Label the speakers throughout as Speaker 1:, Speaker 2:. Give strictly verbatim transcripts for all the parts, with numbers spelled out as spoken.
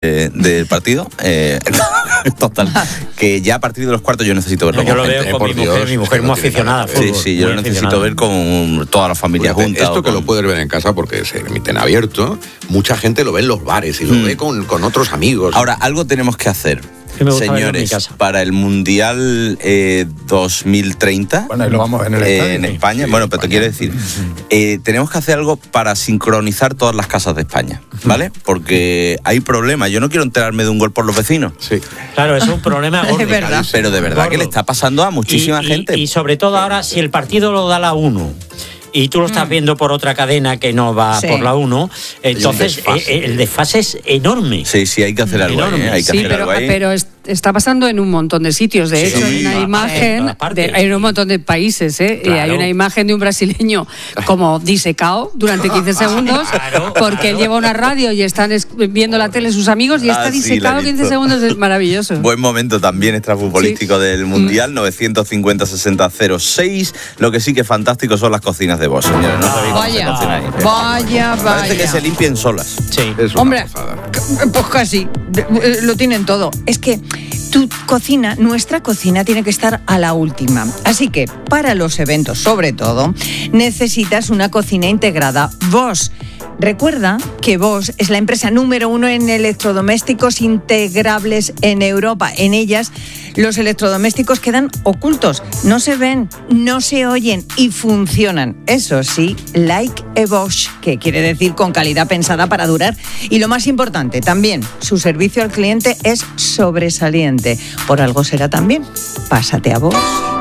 Speaker 1: Eh, del partido, eh, total, que ya a partir de los cuartos yo necesito verlo.
Speaker 2: No, yo
Speaker 1: con
Speaker 2: lo
Speaker 1: gente,
Speaker 2: veo con
Speaker 1: eh,
Speaker 2: mi mujer,
Speaker 1: Dios,
Speaker 2: mi mujer
Speaker 1: no
Speaker 2: muy
Speaker 1: tiene
Speaker 2: aficionada al
Speaker 1: nada. Sí,
Speaker 2: fútbol,
Speaker 1: sí, yo
Speaker 2: muy
Speaker 1: lo necesito
Speaker 2: aficionada.
Speaker 1: ver con toda la familia
Speaker 3: Porque
Speaker 1: junta.
Speaker 3: esto que
Speaker 1: con...
Speaker 3: lo puedes ver en casa porque se emite en abierto, mucha gente lo ve en los bares y lo
Speaker 1: Mm.
Speaker 3: ve con, con otros amigos.
Speaker 1: Ahora, algo tenemos que hacer.
Speaker 2: Sí, me gusta verlo en mi
Speaker 1: Señores,
Speaker 2: casa.
Speaker 1: para el Mundial eh, dos mil treinta
Speaker 4: Bueno, ahí lo vamos en el
Speaker 1: eh,
Speaker 4: estadio.
Speaker 1: en España,
Speaker 3: Sí,
Speaker 1: bueno, pero te
Speaker 3: España.
Speaker 1: quiero decir, eh, tenemos que hacer algo para sincronizar todas las casas de España, ¿vale? Porque hay problemas. Yo no quiero enterarme de un gol por los vecinos.
Speaker 3: Sí.
Speaker 2: Claro, es un problema gordo.
Speaker 5: Es verdad.
Speaker 1: Pero de verdad que le
Speaker 2: Gordo.
Speaker 1: está pasando a muchísima
Speaker 2: Y- y-
Speaker 1: gente.
Speaker 2: Y sobre todo ahora, si el partido lo da la uno y tú lo estás viendo por otra cadena que no va
Speaker 5: Sí.
Speaker 2: por la uno, entonces
Speaker 3: desfase.
Speaker 2: eh, el desfase es enorme.
Speaker 1: Sí, sí, hay que hacer algo ahí,
Speaker 2: Enorme.
Speaker 1: ¿eh? Hay que
Speaker 6: Sí,
Speaker 1: hacer
Speaker 6: pero,
Speaker 1: algo ahí.
Speaker 6: pero es- está pasando en un montón de sitios. De
Speaker 1: Sí,
Speaker 6: hecho, hay una
Speaker 1: en
Speaker 6: imagen,
Speaker 2: todas partes.
Speaker 6: de, en un montón de países, ¿eh?
Speaker 2: Claro.
Speaker 6: Y hay una imagen de un brasileño como disecado durante quince segundos,
Speaker 2: Claro,
Speaker 6: porque
Speaker 2: claro.
Speaker 6: él lleva una radio y están es- viendo la tele sus amigos y
Speaker 1: Ah,
Speaker 6: está
Speaker 1: sí, la he
Speaker 6: disecado
Speaker 1: visto.
Speaker 6: quince segundos. Es maravilloso.
Speaker 1: Buen momento también extrafutbolístico
Speaker 6: Sí.
Speaker 1: del Mundial, novecientos cincuenta sesenta cero seis. Lo que sí que es fantástico son las cocinas de Bosch, señores. No sabéis cómo se
Speaker 5: Vaya,
Speaker 1: cocina ahí.
Speaker 5: vaya,
Speaker 1: Parece que
Speaker 5: vaya.
Speaker 1: se limpien solas.
Speaker 2: Sí.
Speaker 3: Es una
Speaker 5: Hombre,
Speaker 3: pasada.
Speaker 5: c- pues casi, de- eh, lo tienen todo. Es que tu cocina, nuestra cocina, tiene que estar a la última. Así que, para los eventos, sobre todo, necesitas una cocina integrada Bosch. Recuerda que Bosch es la empresa número uno en electrodomésticos integrables en Europa. En ellas, los electrodomésticos quedan ocultos, no se ven, no se oyen y funcionan. Eso sí, like a Bosch, que quiere decir con calidad pensada para durar. Y lo más importante, también, su servicio al cliente es sobresaliente. Por algo será también. Pásate a Bosch.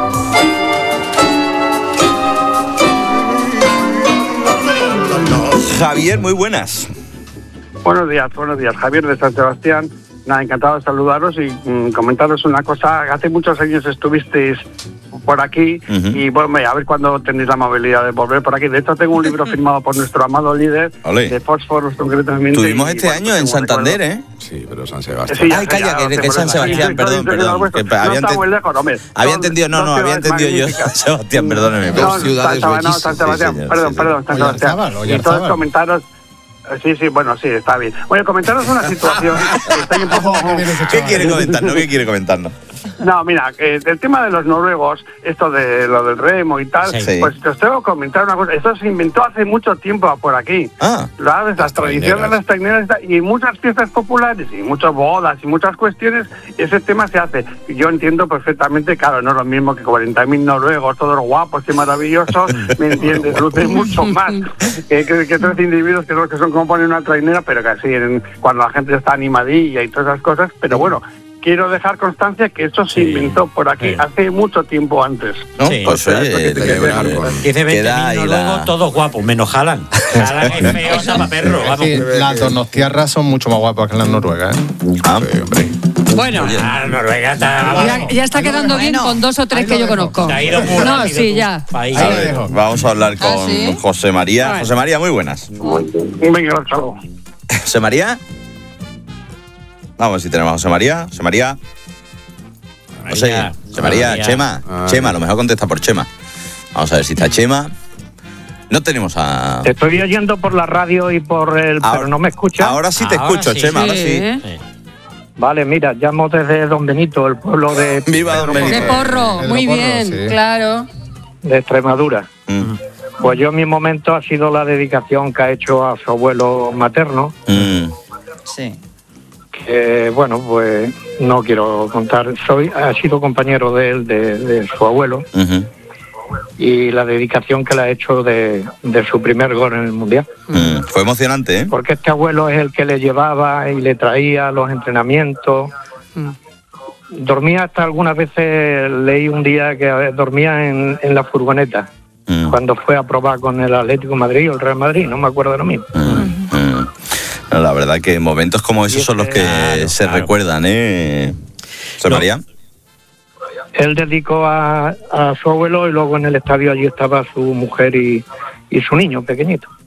Speaker 1: Javier, muy buenas.
Speaker 7: Buenos días, buenos días. Javier de San Sebastián. Nada, encantado de saludaros y mm, comentaros una cosa. Hace muchos años estuvisteis por aquí
Speaker 1: Ujú.
Speaker 7: y bueno, a ver cuándo tenéis la amabilidad de volver por aquí. De hecho, tengo un libro firmado por nuestro amado líder
Speaker 1: Ole.
Speaker 7: de fósforos, concretamente.
Speaker 1: Tuvimos
Speaker 7: y,
Speaker 1: este
Speaker 7: bueno,
Speaker 1: año
Speaker 7: pues
Speaker 1: en
Speaker 7: tengo un
Speaker 1: Santander,
Speaker 7: recuerdo.
Speaker 1: ¿eh?
Speaker 3: Sí, pero San Sebastián.
Speaker 7: Sí,
Speaker 1: Ay,
Speaker 7: ya,
Speaker 1: calla,
Speaker 7: ya,
Speaker 1: que-
Speaker 7: lo sé,
Speaker 1: que es
Speaker 7: por
Speaker 1: San
Speaker 7: eso.
Speaker 1: Sebastián,
Speaker 7: Sí,
Speaker 1: perdón,
Speaker 7: soy- soy
Speaker 1: perdón,
Speaker 7: vuestro.
Speaker 1: que había
Speaker 7: no está
Speaker 1: enten-
Speaker 7: muy lejos, hombre.
Speaker 1: Había
Speaker 7: Son
Speaker 1: entendido, no,
Speaker 7: dos
Speaker 1: no, había
Speaker 7: ciudades
Speaker 1: entendido yo
Speaker 7: magníficas.
Speaker 1: San Sebastián, perdóneme.
Speaker 3: Dos
Speaker 1: pero-
Speaker 7: No,
Speaker 3: ciudades
Speaker 7: San- no,
Speaker 3: bellísimas.
Speaker 7: San Sebastián,
Speaker 1: Sí, señor,
Speaker 7: perdón,
Speaker 1: sí,
Speaker 7: perdón, San Sebastián.
Speaker 4: Oyarzábal,
Speaker 7: Y entonces
Speaker 4: Oyarzábal.
Speaker 7: comentaros. Sí, sí, bueno, sí, está bien. Bueno, comentaros una situación. Estoy un poco.
Speaker 1: ¿Qué quiere comentarnos? ¿Qué quiere comentarnos?
Speaker 7: No, mira, eh, el tema de los noruegos, esto de lo del remo y tal,
Speaker 2: Sí.
Speaker 1: Sí.
Speaker 7: pues te os tengo que comentar una cosa. Esto se inventó hace mucho tiempo por aquí.
Speaker 1: Ah.
Speaker 7: ¿Sabes? Las tradiciones de las traineras y tal, y en muchas fiestas populares y muchas bodas y muchas cuestiones, ese tema se hace. Y yo entiendo perfectamente, claro, no es lo mismo que cuarenta mil noruegos, todos guapos y maravillosos, ¿me entiendes? Luce mucho más que, que, que tres individuos que son, que son como poner una trainera, pero que así, en- cuando la gente está animadilla y todas esas cosas, pero bueno. Quiero dejar constancia que eso se
Speaker 2: Sí.
Speaker 7: inventó por aquí
Speaker 2: Sí.
Speaker 7: hace mucho tiempo antes.
Speaker 1: ¿No?
Speaker 2: Sí.
Speaker 1: Pues
Speaker 7: O sea, esto que
Speaker 1: oye,
Speaker 7: te
Speaker 1: eh,
Speaker 3: celebrar
Speaker 1: eh,
Speaker 3: con-
Speaker 2: Dice
Speaker 1: queda ahí
Speaker 2: veinte mil noruegos,
Speaker 1: la...
Speaker 2: todos guapos, menos Haaland. Haaland es feo, hasta para perro,
Speaker 4: Es
Speaker 2: vamos.
Speaker 4: decir, las donostiarras son mucho más guapas que las noruegas, ¿eh?
Speaker 1: Ah,
Speaker 3: Sí, hombre.
Speaker 6: Bueno,
Speaker 2: Ah, Noruega está...
Speaker 6: ya, ya está quedando bien
Speaker 5: Bueno,
Speaker 6: con dos o tres
Speaker 4: ahí
Speaker 6: que
Speaker 4: lo
Speaker 6: yo
Speaker 4: dejo.
Speaker 6: conozco.
Speaker 2: Te ha ido muy
Speaker 6: No,
Speaker 2: rápido
Speaker 6: sí,
Speaker 2: tú.
Speaker 6: ya.
Speaker 2: País.
Speaker 1: a
Speaker 4: Ahí lo
Speaker 1: ver,
Speaker 4: dejo.
Speaker 1: vamos a hablar con
Speaker 5: ¿Ah, sí?
Speaker 1: José María.
Speaker 6: Bueno.
Speaker 1: José María, muy buenas.
Speaker 7: Venga, hasta luego.
Speaker 1: José María. Vamos a ver si tenemos a José María. José María. José,
Speaker 2: María,
Speaker 1: José María,
Speaker 2: María.
Speaker 1: Chema.
Speaker 3: Ay.
Speaker 1: Chema, a lo mejor contesta por Chema. Vamos a ver si está Chema. No tenemos a...
Speaker 7: Te estoy oyendo por la radio y por el...
Speaker 1: Ahora-
Speaker 7: pero no me escuchas.
Speaker 1: Ahora sí te
Speaker 2: Ahora
Speaker 1: escucho,
Speaker 2: sí.
Speaker 1: Chema, ahora
Speaker 6: Sí,
Speaker 1: sí.
Speaker 6: ¿eh?
Speaker 2: Sí.
Speaker 7: Vale, mira, llamo desde Don Benito, el pueblo de...
Speaker 1: Viva Don
Speaker 6: De
Speaker 1: Benito.
Speaker 6: porro,
Speaker 4: Pedro
Speaker 6: muy
Speaker 4: Porro,
Speaker 6: bien,
Speaker 4: sí.
Speaker 6: claro.
Speaker 7: de Extremadura.
Speaker 1: Mm,
Speaker 7: Pues yo en mi momento ha sido la dedicación que ha hecho a su abuelo materno,
Speaker 1: mm.
Speaker 5: Sí.
Speaker 7: que bueno, pues no quiero contar, soy ha sido compañero de él, de, de su abuelo,
Speaker 1: Ujú.
Speaker 7: y la dedicación que le ha hecho de, de su primer gol en el Mundial.
Speaker 1: Mm. Fue emocionante, ¿eh?
Speaker 7: Porque este abuelo es el que le llevaba y le traía a los entrenamientos.
Speaker 6: Mm.
Speaker 7: Dormía hasta algunas veces, leí un día que a ver, dormía en, en la furgoneta,
Speaker 1: Mm,
Speaker 7: cuando fue a probar con el Atlético de Madrid o el Real Madrid, no me acuerdo de lo mismo.
Speaker 1: mm, mm. No, la verdad que momentos como esos son los que
Speaker 2: Claro,
Speaker 1: se
Speaker 2: claro.
Speaker 1: recuerdan, ¿eh? José
Speaker 2: No.
Speaker 1: María.
Speaker 7: Él dedicó a, a su abuelo y luego en el estadio allí estaba su mujer y, y su niño pequeñito.